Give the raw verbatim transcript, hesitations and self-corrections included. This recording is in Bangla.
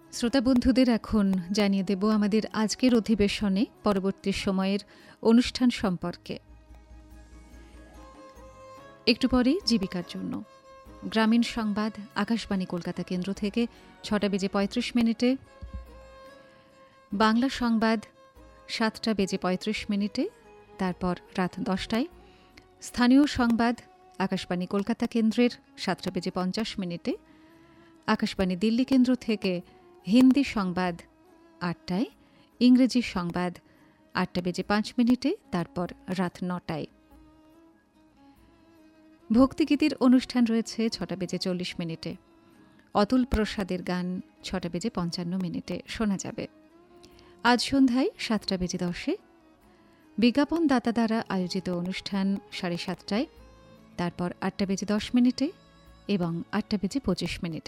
শ্রোতা বন্ধুদের এখন জানিয়ে দেব আমাদের আজকের অধিবেশনে পরবর্তী সময়ের অনুষ্ঠান সম্পর্কে। একটু পরে জীবিকার জন্য গ্রামীণ সংবাদ আকাশবাণী কলকাতা কেন্দ্র থেকে ছটা বেজে পঁয়ত্রিশ মিনিটে, বাংলা সংবাদ সাতটা বেজে পঁয়ত্রিশ মিনিটে, তারপর রাত দশটায় স্থানীয় সংবাদ আকাশবাণী কলকাতা কেন্দ্রের সাতটা বেজে পঞ্চাশ মিনিটে, আকাশবাণী দিল্লি কেন্দ্র থেকে হিন্দি সংবাদ আটটায়, ইংরেজি সংবাদ আটটা বেজে পাঁচ মিনিটে, তারপর রাত নটায়। ভক্তিগীতির অনুষ্ঠান রয়েছে ছটা বেজে চল্লিশ মিনিটে। অতুল প্রসাদের গান ছটা বেজে পঞ্চান্ন মিনিটে শোনা যাবে। আজ সন্ধ্যায় সাতটা বেজে দশে বিজ্ঞাপন দাতা দ্বারা আয়োজিত অনুষ্ঠান সাড়ে সাতটায়, তারপর আটটা বেজে দশ মিনিটে এবং আটটা বেজে পঁচিশ মিনিটে।